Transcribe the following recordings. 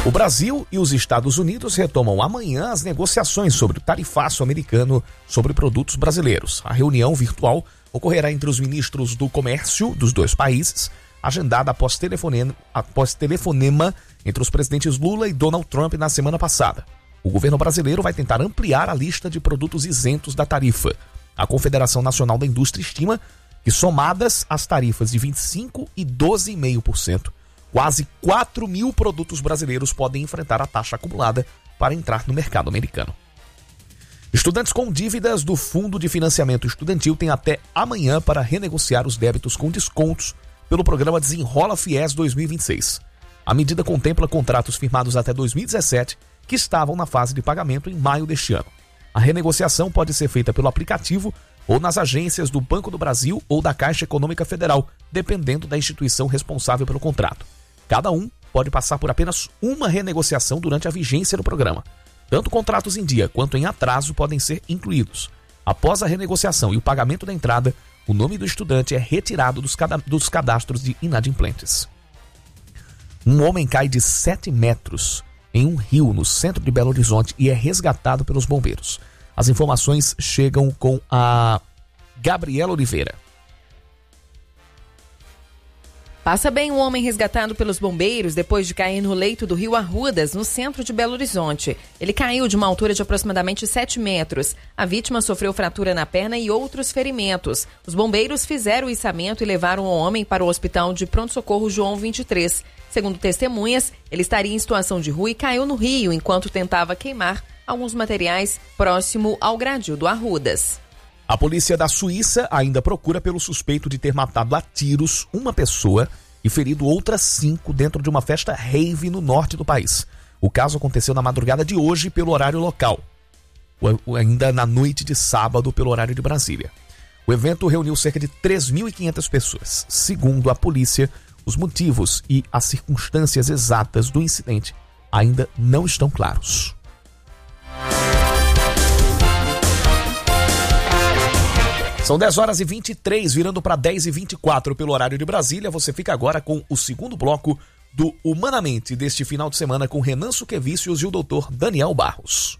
O Brasil e os Estados Unidos retomam amanhã as negociações sobre o tarifaço americano sobre produtos brasileiros. A reunião virtual ocorrerá entre os ministros do comércio dos dois países, agendada após telefonema entre os presidentes Lula e Donald Trump na semana passada. O governo brasileiro vai tentar ampliar a lista de produtos isentos da tarifa. A Confederação Nacional da Indústria estima que, somadas as tarifas de 25% e 12,5%, quase 4 mil produtos brasileiros podem enfrentar a taxa acumulada para entrar no mercado americano. Estudantes com dívidas do Fundo de Financiamento Estudantil têm até amanhã para renegociar os débitos com descontos pelo programa Desenrola Fies 2026. A medida contempla contratos firmados até 2017 que estavam na fase de pagamento em maio deste ano. A renegociação pode ser feita pelo aplicativo ou nas agências do Banco do Brasil ou da Caixa Econômica Federal, dependendo da instituição responsável pelo contrato. Cada um pode passar por apenas uma renegociação durante a vigência do programa. Tanto contratos em dia quanto em atraso podem ser incluídos. Após a renegociação e o pagamento da entrada, o nome do estudante é retirado dos cadastros de inadimplentes. Um homem cai de 7 metros em um rio no centro de Belo Horizonte e é resgatado pelos bombeiros. As informações chegam com a Gabriela Oliveira. Passa bem um homem resgatado pelos bombeiros depois de cair no leito do rio Arrudas, no centro de Belo Horizonte. Ele caiu de uma altura de aproximadamente 7 metros. A vítima sofreu fratura na perna e outros ferimentos. Os bombeiros fizeram o içamento e levaram o homem para o hospital de pronto-socorro João 23. Segundo testemunhas, ele estaria em situação de rua e caiu no rio enquanto tentava queimar alguns materiais próximo ao gradil do Arrudas. A polícia da Suíça ainda procura pelo suspeito de ter matado a tiros uma pessoa e ferido outras 5 dentro de uma festa rave no norte do país. O caso aconteceu na madrugada de hoje pelo horário local, ainda na noite de sábado pelo horário de Brasília. O evento reuniu cerca de 3.500 pessoas. Segundo a polícia, os motivos e as circunstâncias exatas do incidente ainda não estão claros. São 10h23, virando para 10h24 pelo horário de Brasília. Você fica agora com o segundo bloco do Humanamente deste final de semana com Renan Suquevicius e o Dr. Daniel Barros.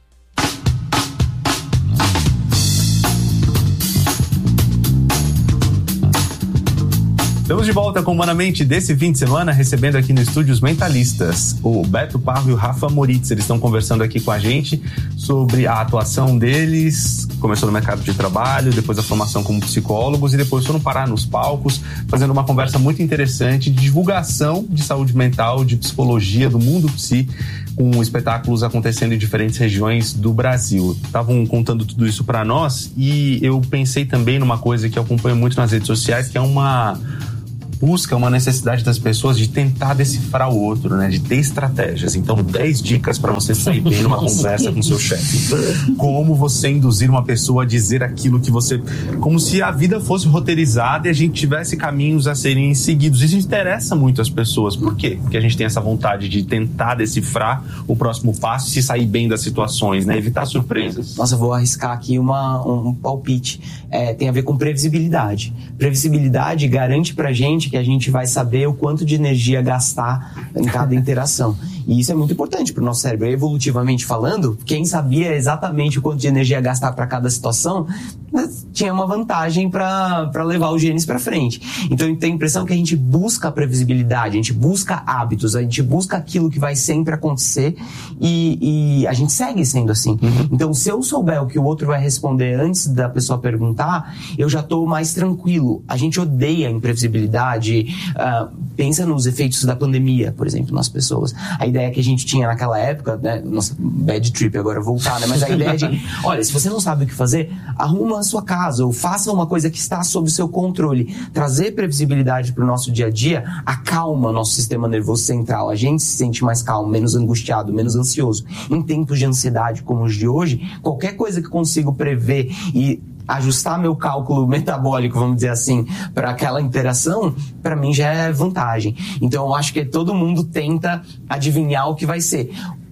Estamos de volta com o Humanamente desse fim de semana, recebendo aqui no estúdio os mentalistas, o Beto Parro e o Rafa Moritz. Eles estão conversando aqui com a gente sobre a atuação deles. Começou no mercado de trabalho, depois a formação como psicólogos e depois foram parar nos palcos, fazendo uma conversa muito interessante de divulgação de saúde mental, de psicologia, do mundo psi, com espetáculos acontecendo em diferentes regiões do Brasil. Estavam contando tudo isso para nós e eu pensei também numa coisa que eu acompanho muito nas redes sociais, que é uma busca, uma necessidade das pessoas de tentar decifrar o outro, né? De ter estratégias. Então, 10 dicas para você sair bem numa conversa com seu chefe. Como você induzir uma pessoa a dizer aquilo que você... Como se a vida fosse roteirizada e a gente tivesse caminhos a serem seguidos. Isso interessa muito as pessoas. Por quê? Porque a gente tem essa vontade de tentar decifrar o próximo passo e se sair bem das situações, né? Evitar surpresas. Nossa, eu vou arriscar aqui um palpite. Tem a ver com previsibilidade. Previsibilidade garante pra gente que a gente vai saber o quanto de energia gastar em cada interação. E isso é muito importante para o nosso cérebro. Evolutivamente falando, quem sabia exatamente o quanto de energia gastar para cada situação, tinha uma vantagem para levar os genes para frente. Então eu tenho a impressão que a gente busca a previsibilidade, a gente busca hábitos, a gente busca aquilo que vai sempre acontecer e a gente segue sendo assim. Então se eu souber o que o outro vai responder antes da pessoa perguntar, eu já estou mais tranquilo. A gente odeia a imprevisibilidade. Pensa nos efeitos da pandemia, por exemplo, nas pessoas. A ideia que a gente tinha naquela época, né? Nossa, bad trip agora voltar, né? Mas a ideia de, olha, se você não sabe o que fazer, arruma a sua casa ou faça uma coisa que está sob seu controle. Trazer previsibilidade para o nosso dia a dia acalma o nosso sistema nervoso central. A gente se sente mais calmo, menos angustiado, menos ansioso. Em tempos de ansiedade como os de hoje, qualquer coisa que eu consigo prever e ajustar meu cálculo metabólico, vamos dizer assim, para aquela interação, para mim já é vantagem. Então eu acho que todo mundo tenta adivinhar o que vai ser.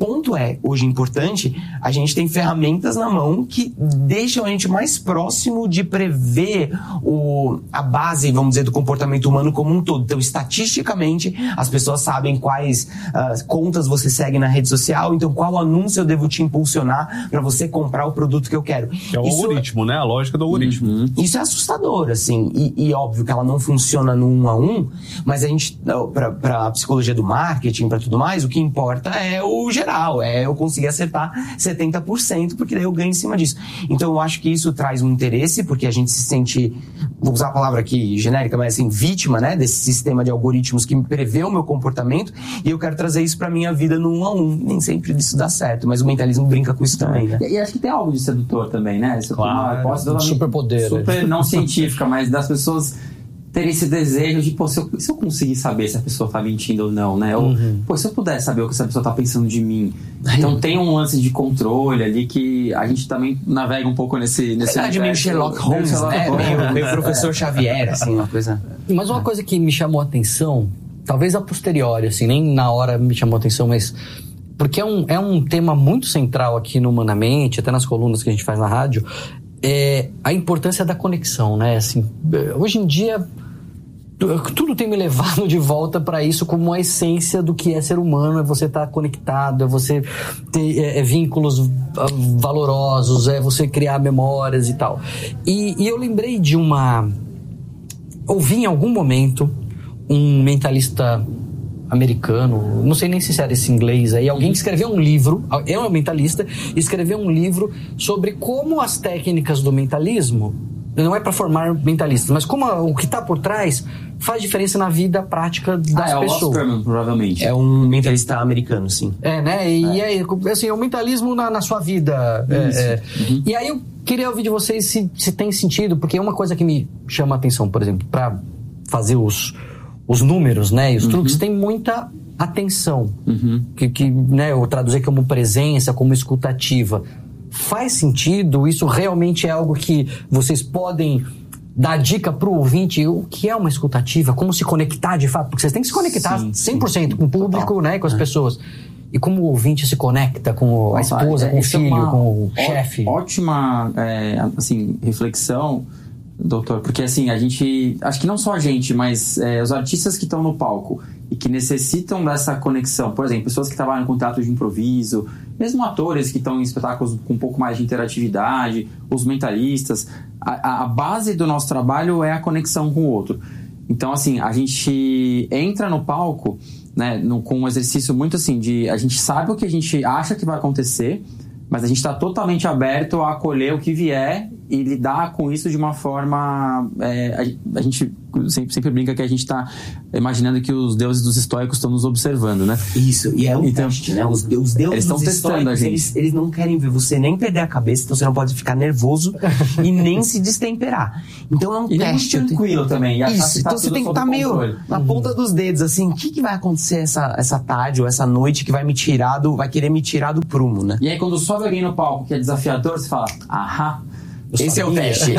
ponto é, hoje importante, a gente tem ferramentas na mão que deixam a gente mais próximo de prever a base, vamos dizer, do comportamento humano como um todo. Então, estatisticamente, as pessoas sabem quais contas você segue na rede social, então qual anúncio eu devo te impulsionar para você comprar o produto que eu quero. É o algoritmo, né? A lógica do algoritmo. Isso é assustador, assim, e óbvio que ela não funciona no 1 a 1, mas a gente, para a psicologia do marketing, para tudo mais, o que importa é o geral, é eu conseguir acertar 70%, porque daí eu ganho em cima disso. Então eu acho que isso traz um interesse, porque a gente se sente, vou usar a palavra aqui genérica, mas assim, vítima, né, desse sistema de algoritmos que me prevê o meu comportamento, e eu quero trazer isso para minha vida no 1 a 1. Nem sempre isso dá certo, mas o mentalismo brinca com isso também, né? E acho que tem algo de sedutor também, né? Claro, superpoder. Super não científica, mas das pessoas terem esse desejo de, pô, se eu conseguir saber se a pessoa tá mentindo ou não, né? Ou, pô, se eu puder saber o que essa pessoa tá pensando de mim. Então tem um lance de controle ali que a gente também navega um pouco nesse verdade, meio Sherlock Holmes, né? Meio professor Xavier, assim, uma coisa... Mas uma coisa que me chamou a atenção, talvez a posteriori, assim, nem na hora me chamou a atenção, mas... Porque é um tema muito central aqui no Humanamente, até nas colunas que a gente faz na rádio, é a importância da conexão, né? Assim, hoje em dia... Tudo tem me levado de volta para isso como a essência do que é ser humano, é você estar conectado, é você ter vínculos valorosos, é você criar memórias e tal. E eu lembrei de ouvi em algum momento um mentalista americano, não sei nem se era esse inglês aí, alguém que escreveu um livro, é um mentalista, escreveu um livro sobre como as técnicas do mentalismo, não é para formar mentalistas, mas como o que está por trás faz diferença na vida prática das pessoas. O Oscar, provavelmente. É um mentalista americano, sim. Né? E aí, assim, é o mentalismo na sua vida. E aí eu queria ouvir de vocês se tem sentido, porque é uma coisa que me chama a atenção, por exemplo, para fazer os números, né, e os truques, tem muita atenção, que né, eu traduzir como presença, como escutativa. Faz sentido? Isso realmente é algo que vocês podem dar dica pro ouvinte? O que é uma escutativa? Como se conectar de fato? Porque vocês têm que se conectar 100% com o público, né, com as pessoas. E como o ouvinte se conecta com a esposa, com o filho, com o chefe? Ótima assim, reflexão, doutor, porque assim, a gente, acho que não só a gente, mas os artistas que estão no palco e que necessitam dessa conexão, por exemplo, pessoas que trabalham com teatro de improviso, mesmo atores que estão em espetáculos com um pouco mais de interatividade, os mentalistas, a base do nosso trabalho é a conexão com o outro. Então, assim, a gente entra no palco, né, com um exercício muito assim, a gente sabe o que a gente acha que vai acontecer, mas a gente está totalmente aberto a acolher o que vier e lidar com isso de uma forma... a gente sempre brinca que a gente está imaginando que os deuses dos estoicos estão nos observando, né? Isso, e é um teste, né? Os deuses estão testando a gente. Eles não querem ver você nem perder a cabeça, então você não pode ficar nervoso e nem se destemperar. Então é um teste. Tranquilo também. Isso, então você tem que estar meio na ponta dos dedos, assim, o que vai acontecer essa tarde ou essa noite que vai querer me tirar do prumo, né? E aí quando sobe alguém no palco que é desafiador, você fala, ahá, esse é o teste.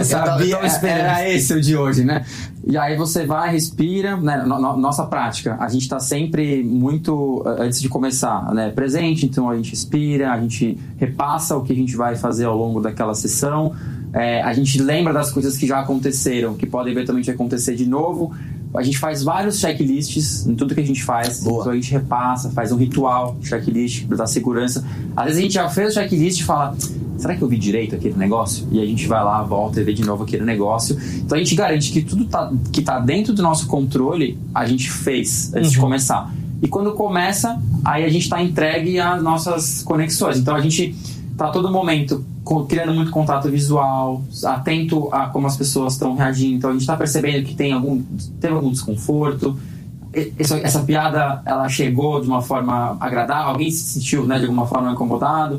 Era esse o de hoje, né? E aí você vai, respira, né? Nossa prática, a gente está sempre muito, antes de começar, né, presente, então a gente respira, a gente repassa o que a gente vai fazer ao longo daquela sessão, a gente lembra das coisas que já aconteceram, que podem eventualmente acontecer de novo. A gente faz vários checklists em tudo que a gente faz. Boa. Então a gente repassa, faz um ritual, checklist para dar segurança. Às vezes a gente já fez o checklist e fala, será que eu vi direito aquele negócio? E a gente vai lá, volta e vê de novo aquele negócio. Então a gente garante que tudo que tá dentro do nosso controle, a gente fez antes de começar. E quando começa, aí a gente está entregue às nossas conexões. Então a gente tá a todo momento criando muito contato visual, atento a como as pessoas estão reagindo. Então a gente está percebendo que teve algum desconforto. Essa piada, ela chegou de uma forma agradável, alguém se sentiu, né, de alguma forma incomodado.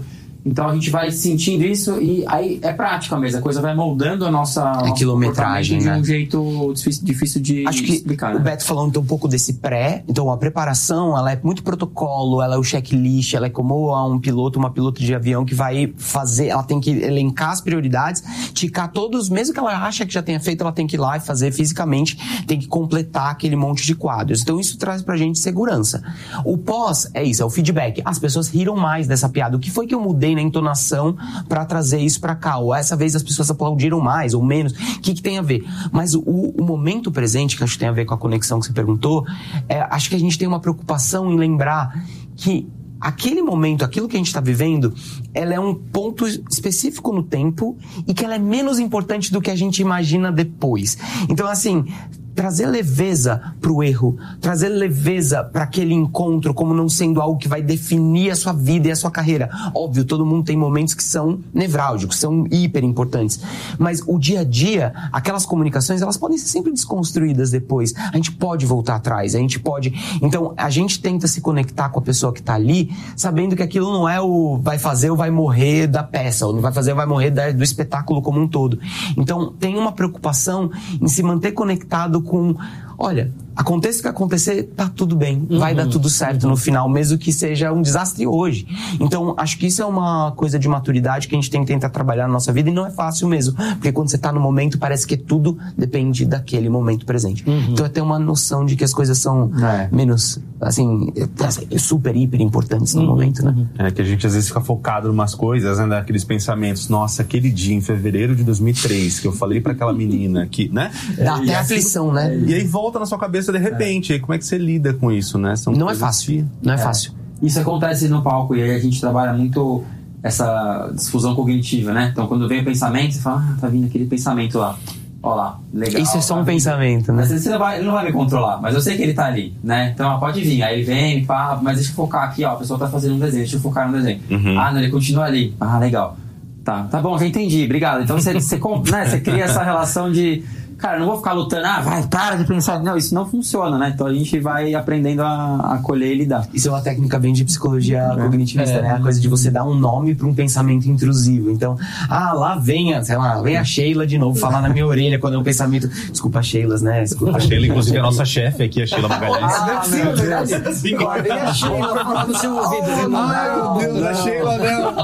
Então a gente vai sentindo isso e aí é prática mesmo, a coisa vai moldando a nossa quilometragem, de né? um jeito difícil de Acho que explicar. o Beto falou então um pouco desse pré. Então a preparação, ela é muito protocolo, ela é o checklist, ela é como uma pilota de avião que vai fazer, ela tem que elencar as prioridades, ticar todos, mesmo que ela acha que já tenha feito, ela tem que ir lá e fazer fisicamente, tem que completar aquele monte de quadros. Então isso traz pra gente segurança. O pós é isso, é o feedback. As pessoas riram mais dessa piada. O que foi que eu mudei na entonação pra trazer isso pra cá? Ou essa vez as pessoas aplaudiram mais ou menos? O que tem a ver? Mas o momento presente, que acho que tem a ver com a conexão que você perguntou, acho que a gente tem uma preocupação em lembrar que aquele momento, aquilo que a gente está vivendo, ela é um ponto específico no tempo e que ela é menos importante do que a gente imagina depois. Então, assim, trazer leveza pro erro, trazer leveza para aquele encontro como não sendo algo que vai definir a sua vida e a sua carreira. Óbvio, todo mundo tem momentos que são nevrálgicos, são hiper importantes. Mas o dia a dia, aquelas comunicações, elas podem ser sempre desconstruídas depois. A gente pode voltar atrás, a gente pode... Então, a gente tenta se conectar com a pessoa que tá ali, sabendo que aquilo não é o vai fazer ou vai morrer da peça, ou não vai fazer ou vai morrer do espetáculo como um todo. Então, tem uma preocupação em se manter conectado com, olha, aconteça o que acontecer, tá tudo bem, vai dar tudo certo no final, mesmo que seja um desastre hoje. Então, acho que isso é uma coisa de maturidade que a gente tem que tentar trabalhar na nossa vida e não é fácil mesmo, porque quando você tá no momento, parece que tudo depende daquele momento presente. Então, é ter uma noção de que as coisas são menos, assim, super, hiper importantes no momento, né? É que a gente às vezes fica focado em umas coisas, né, daqueles pensamentos, nossa, aquele dia em fevereiro de 2003 que eu falei pra aquela menina que, né? Dá até aflição, né? E aí volta na sua cabeça de repente. E como é que você lida com isso, né? Não é fácil. Não é fácil. Isso acontece no palco e aí a gente trabalha muito essa difusão cognitiva, né? Então quando vem o pensamento, você fala, tá vindo aquele pensamento lá. Ó lá, legal. Isso é só um pensamento, né? Mas ele não vai me controlar, mas eu sei que ele tá ali, né? Então pode vir. Aí ele vem, pá, mas deixa eu focar aqui, ó. A pessoa tá fazendo um desenho, deixa eu focar no desenho. Ah, não, ele continua ali. Ah, legal. Tá bom, já entendi, obrigado. Então você cria essa relação de... Cara, não vou ficar lutando, vai, para de pensar. Não, isso não funciona, né? Então a gente vai aprendendo a acolher e lidar. Isso é uma técnica bem de psicologia cognitivista, né? A coisa de você dar um nome para um pensamento intrusivo. Então, lá vem a Sheila de novo falar na minha orelha quando é um pensamento. Desculpa, Sheilas, né? Desculpa. A Sheila, inclusive, é a nossa chefe aqui, a Sheila Magalhães. Sim, verdade. Vem a Sheila pra falar no seu ouvido. Ai, meu Deus, a Sheila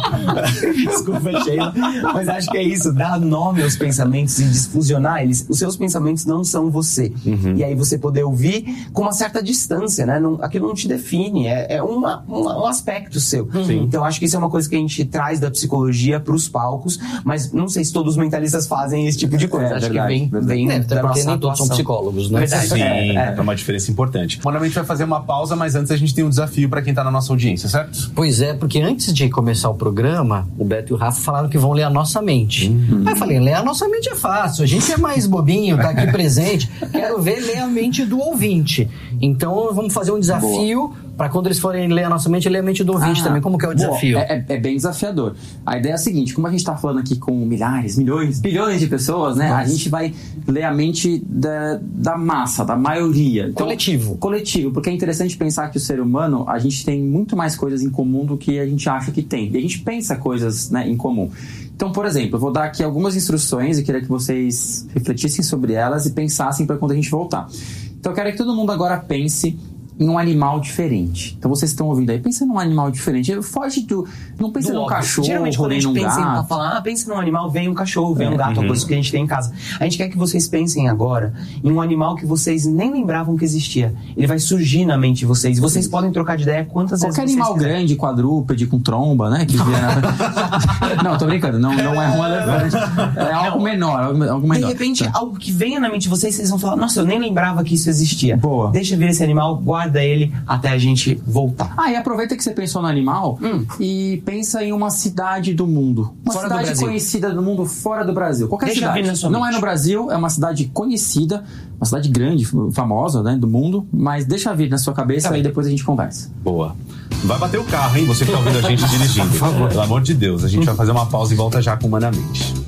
não. Desculpa, Sheila. Mas acho que é isso, dar nome aos pensamentos e desfusionar eles. Os seus pensamentos não são você. E aí você poder ouvir com uma certa distância, né? Aquilo não te define, é um aspecto seu. Então acho que isso é uma coisa que a gente traz da psicologia pros palcos, mas não sei se todos os mentalistas fazem esse tipo de coisa. Acho verdade, que vem da nossa nem todos são psicólogos, né? Verdade. Sim, é uma diferença importante. Bom, a gente vai fazer uma pausa, mas antes a gente tem um desafio para quem tá na nossa audiência, certo? Pois é, porque antes de começar o programa, o Beto e o Rafa falaram que vão ler a nossa mente. Aí eu falei, ler a nossa mente é fácil, a gente é mais bobinho, tá aqui presente, quero ler a mente do ouvinte. Então vamos fazer um desafio para quando eles forem ler a nossa mente, ler a mente do ouvinte também. Como que é o desafio? É bem desafiador. A ideia é a seguinte, como a gente tá falando aqui com milhares, milhões, bilhões de pessoas, né? A gente vai ler a mente da massa, da maioria. Então, coletivo, porque é interessante pensar que o ser humano, a gente tem muito mais coisas em comum do que a gente acha que tem. E a gente pensa coisas, né, em comum. Então, por exemplo, eu vou dar aqui algumas instruções e queria que vocês refletissem sobre elas e pensassem para quando a gente voltar. Então, eu quero que todo mundo agora pense em um animal diferente. Então vocês estão ouvindo aí, pensa num animal diferente. Foge do... Não pensa num cachorro, geralmente quando a gente pensa em falar, pensa num animal, vem um cachorro, vem um gato, uma coisa que a gente tem em casa. A gente quer que vocês pensem agora em um animal que vocês nem lembravam que existia. Ele vai surgir na mente de vocês. Vocês podem trocar de ideia quantas vezes vocês animal quiserem. Grande, quadrúpede, com tromba, né? Que Não, tô brincando. Não é um elefante. É algo menor. De repente, algo que venha na mente de vocês, vocês vão falar, nossa, eu nem lembrava que isso existia. Boa. Deixa vir esse animal, guarda ele até a gente voltar. E aproveita que você pensou no animal e pensa em uma cidade do mundo. Uma Fora cidade do Brasil. Conhecida do mundo fora do Brasil. Qualquer Deixa cidade. vir na sua Não mente. é no Brasil, é uma cidade conhecida, uma cidade grande, famosa, né, do mundo, mas deixa vir na sua cabeça e depois a gente conversa. Boa. Vai bater o carro, hein? Você que tá ouvindo a gente dirigindo. Por favor. Pelo amor de Deus. A gente vai fazer uma pausa e volta já com Humanamente.